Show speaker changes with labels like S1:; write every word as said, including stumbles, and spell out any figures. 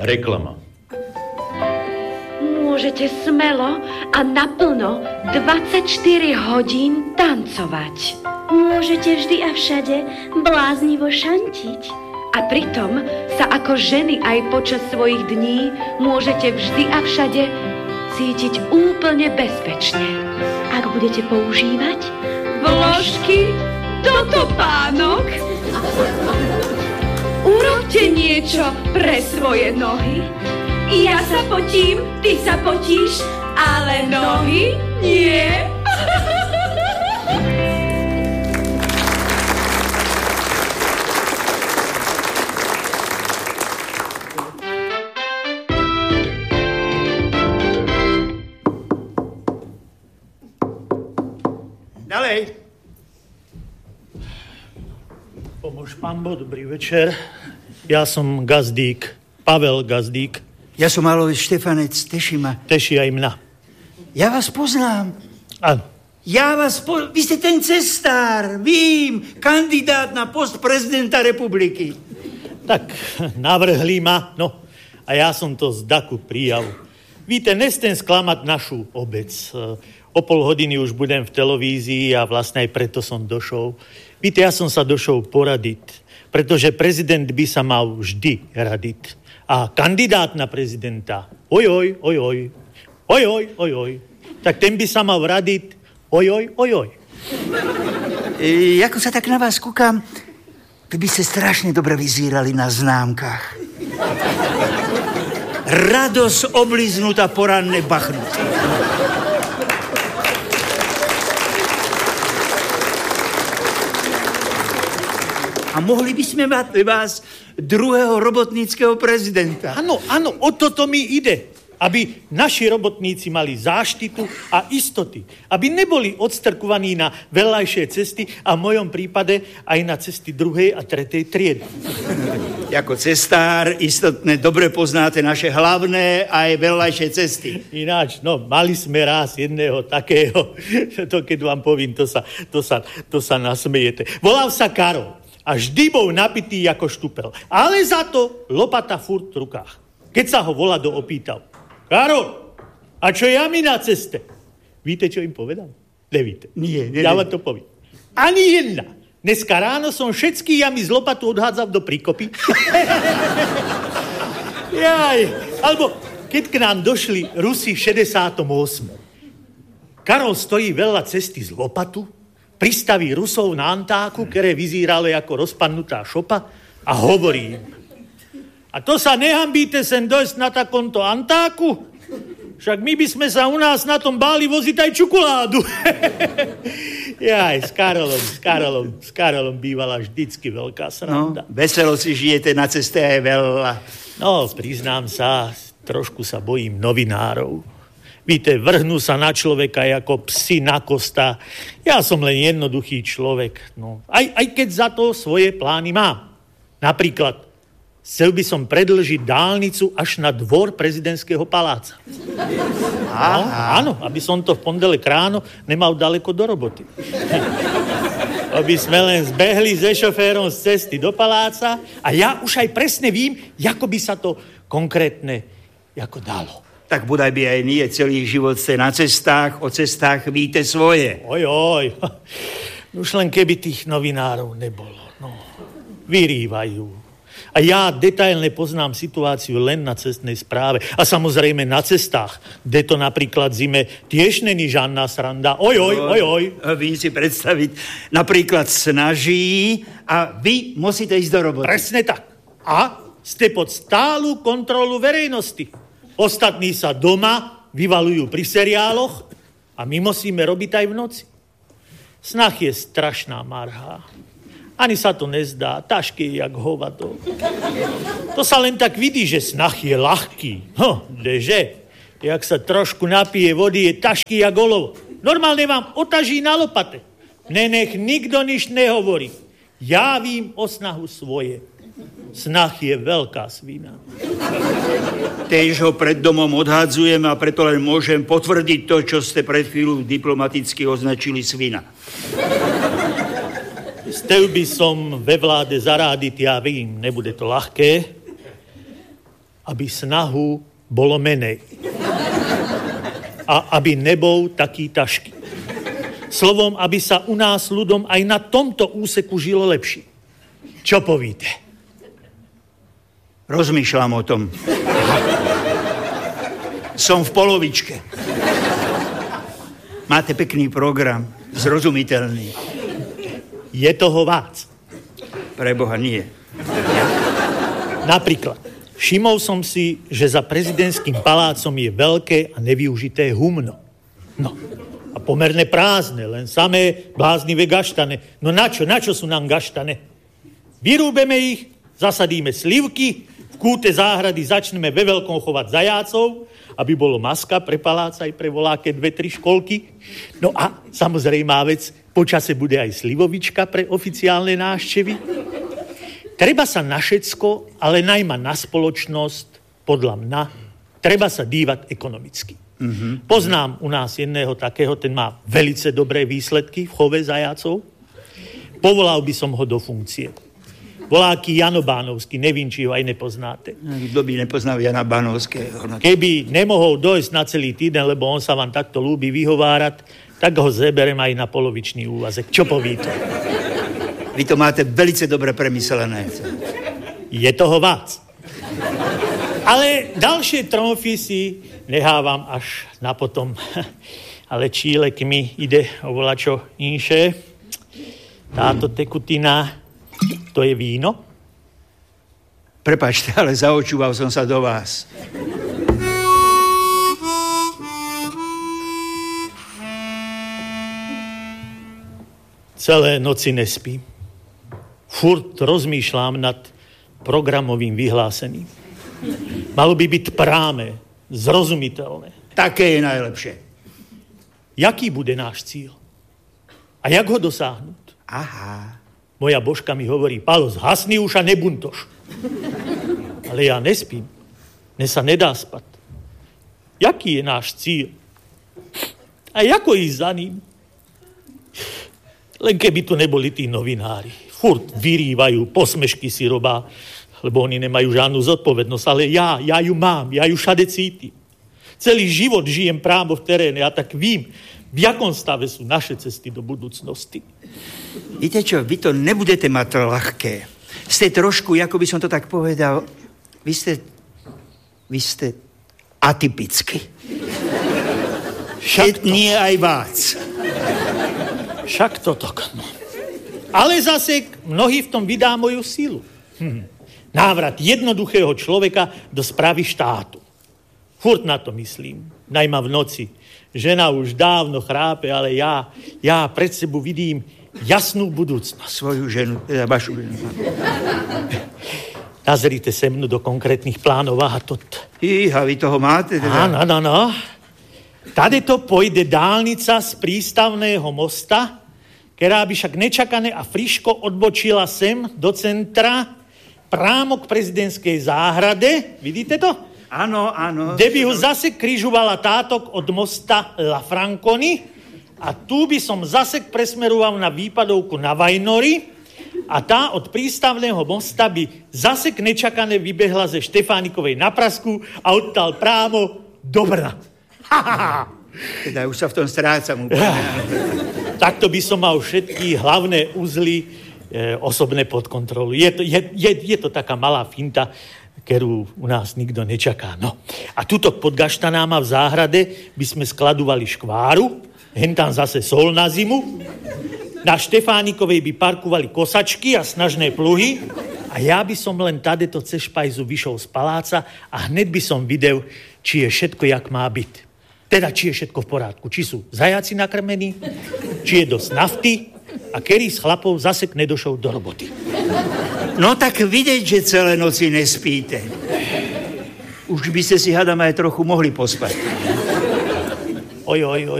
S1: reklama.
S2: Môžete smelo a naplno dvadsaťštyri hodín tancovať.
S3: Môžete vždy a všade bláznivo šantiť.
S2: A pritom sa ako ženy aj počas svojich dní môžete vždy a všade cítiť úplne bezpečne.
S3: Ak budete používať
S2: vložky do topánok, urobte niečo pre svoje nohy. Ja sa potím, ty sa potíš, ale nohy nie.
S4: Ďalej.
S5: Pomôž, pánbo, dobrý večer. Ja som Gazdík, Pavel Gazdík.
S4: Ja som Alois Štefanec, teší ma.
S5: Teší aj mňa.
S4: Ja vás poznám.
S5: Áno.
S4: Ja vás po... Vy ste ten cestár, vím, kandidát na post prezidenta republiky.
S5: Tak, navrhli ma, no. A ja som to z daku prijal. Víte, nestem sklamať našu obec. O pol hodiny už budem v televízii a vlastne aj preto som došol. Víte, ja som sa došol poradiť, pretože prezident by sa mal vždy radiť. A kandidát na prezidenta, ojoj, ojoj, ojoj, ojoj, tak ten by sa mal radiť, ojoj, ojoj.
S4: E, ako sa tak na vás kúkam, vy by ste strašne dobre vyzírali na známkach. Radosť obliznutá, poranné bachnutie. A mohli by sme mať pre vás druhého robotníckeho prezidenta.
S5: Áno, áno, o toto mi ide. Aby naši robotníci mali záštitu a istoty. Aby neboli odstrkovaní na vedľajšie cesty a v mojom prípade aj na cesty druhej a tretej triedy.
S4: Ako cestár istotne dobre poznáte naše hlavné aj vedľajšie cesty.
S5: Ináč, no, mali sme raz jedného takého, to keď vám poviem, to sa, to sa, to sa nasmejete. Volal sa Karol. A vždy bol napitý ako štupel. Ale za to lopata furt v rukách. Keď sa ho volado opýtal. Karol, a čo jamy na ceste? Víte, čo im povedal? Nevíte.
S4: Nie, nie.
S5: Ja vám to poviem. Ani jedna. Dneska ráno som všetky jamy z lopatu odhádzal do príkopy. Jaj. Alebo keď k nám došli Rusi v šesťdesiatom ôsmom Karol stojí veľa cesty z lopatu, pristaví Rusov na antáku, ktoré vyzíralo ako rozpadnutá šopa a hovorí im. A to sa nehambíte sem dojsť na takomto antáku? Však my by sme sa u nás na tom báli voziť aj čokoládu. Jaj, s Karolom, s Karolom, s Karolom bývala vždycky veľká sranda.
S4: No, veselo si žijete na ceste aj veľa.
S5: No, priznám sa, trošku sa bojím novinárov. Víte, vrhnú sa na človeka ako psi na kosta. Ja som len jednoduchý človek. No. Aj, aj keď za to svoje plány mám. Napríklad, chcel by som predĺžiť dálnicu až na dvor prezidentského paláca. No, áno, aby som to v pondelek ráno nemal daleko do roboty. Aby sme len zbehli se šoférom z cesty do paláca a ja už aj presne vím, ako by sa to konkrétne ako dalo.
S4: Tak bodaj by aj nie celý život ste na cestách, o cestách víte svoje.
S5: Oj, oj. Už len keby tých novinárov nebolo. No, vyrývajú. A ja detailne poznám situáciu len na cestnej správe. A samozrejme na cestách, kde to napríklad zime tiež není žádna sranda. Oj, oj, oj, oj.
S4: Vím si predstaviť, napríklad snaží a vy musíte ísť do roboty.
S5: Presne tak. A ste pod stálu kontrolu verejnosti. Ostatní sa doma vyvalujú pri seriáloch a my musíme robiť aj v noci. Snah je strašná marha. Ani sa to nezdá, ťažké je jak hovado. To sa len tak vidí, že snah je ľahký. No, kdeže? Jak sa trošku napije vody, je ťažký jak olovo. Normálne vám otaží na lopate. Nenech nikto nič nehovorí. Ja vím o snahu svoje. Snah je veľká svina.
S4: Tež ho pred domom odhadzujem a preto len môžem potvrdiť to, čo ste pred chvíľu diplomaticky označili svina.
S5: Chcel by som ve vláde zarádiť, ja vím, nebude to ľahké, aby snahu bolo menej. A aby nebol taký ťažký. Slovom, aby sa u nás ľudom aj na tomto úseku žilo lepšie. Čo povíte?
S4: Rozmýšľam o tom. Som v polovičke. Máte pekný program, zrozumiteľný.
S5: Je toho vác.
S4: Pre Boha nie.
S5: Napríklad, všimol som si, že za prezidentským palácom je veľké a nevyužité humno. No, a pomerne prázdne, len samé bláznivé gaštane. No na čo, na čo sú nám gaštane? Vyrúbeme ich, zasadíme slivky, v kúte záhrady začneme ve veľkom chovať zajácov, aby bolo maska pre palác aj pre voláke dve, tri školky. No a samozrejmá vec, počase bude aj slivovička pre oficiálne návštevy. Treba sa na všetko, ale najmä na spoločnosť, podľa mňa, treba sa dívať ekonomicky. Mm-hmm. Poznám u nás jedného takého, ten má velice dobré výsledky v chove zajácov. Povolal by som ho do funkcie. Voláky Jano Bánovský, nevím, či ho aj nepoznáte.
S4: Kto by nepoznal Jana Bánovského?
S5: Keby nemohol dojsť na celý týden, lebo on sa vám takto ľúbi vyhovárať, tak ho zeberem aj na polovičný úvazek. Čo povíte?
S4: Vy to máte velice dobre premyslené.
S5: Je toho vác. Ale ďalšie tromfy si nehávam až na potom. Ale čílek mi ide o volačo inšie. Táto tekutina, to je víno?
S4: Prepáčte, ale zaočúval som sa do vás.
S5: Celé noci nespím. Furt rozmýšľam nad programovým vyhlásením. Malo by byť práme, zrozumiteľné.
S4: Také je najlepšie.
S5: Jaký bude náš cieľ? A jak ho dosáhnuť?
S4: Aha.
S5: Moja božka mi hovorí, Palo, zhasni už a nebuntoš. Ale ja nespím. Mne sa nedá spať. Jaký je náš cieľ? A ako ísť za ním? Len keby tu neboli tí novinári. Furt vyrývajú, posmešky si robá, lebo oni nemajú žiadnu zodpovednosť. Ale ja, ja ju mám, ja ju všade cítim. Celý život žijem právo v teréne a tak vím, v jakom stave sú naše cesty do budúcnosti.
S4: Viete čo, vy to nebudete mať ľahké. Ste trošku, ako by som to tak povedal, vy ste, vy ste atypicky. Však to... Nie aj vás.
S5: Však toto. No. Ale zase mnohí v tom vydá moju sílu. Hm. Návrat jednoduchého človeka do správy štátu. Furt na to myslím, najmä v noci. Žena už dávno chrápe, ale ja, ja pred sebou vidím jasnú budúcnosť.
S4: Svoju ženu, teda vašu ženu.
S5: Nazrite se mnou do konkrétnych plánov a tot.
S4: Iha, vy toho máte teda?
S5: Áno, áno, áno. Tady to pôjde dálnica z prístavného mosta, ktorá by však nečakané a friško odbočila sem do centra, prámo k prezidentskej záhrade. Vidíte to?
S4: Áno, áno.
S5: Kde by ho zase križovala tátok od mosta La Franconi a tu by som zase presmeroval na výpadovku na Vajnory a tá od prístavného mosta by zase nečakané vybehla ze Štefánikovej na Prasku a odtal právo do Brna.
S4: Teda už sa v tom strácam úplne.
S5: Takto by som mal všetky hlavné uzly e, osobné pod kontrolu. Je to, je, je, je to taká malá finta, ktorú u nás nikto nečaká. No. A tuto pod gaštanáma v záhrade by sme skladovali škváru, hen tam zase sol na zimu, na Štefánikovej by parkovali kosačky a snažné pluhy a ja by som len tadeto cez špajzu vyšol z paláca a hned by som videl, či je všetko, jak má byť. Teda, či je všetko v porádku. Či sú zajáci nakrmení, či je dosť nafty a ktorý z chlapov zase nedošol do roboty.
S4: No tak vidieť, že celé noci nespíte. Už by ste si, hádam, aj trochu mohli pospať.
S5: Oj, oj, oj.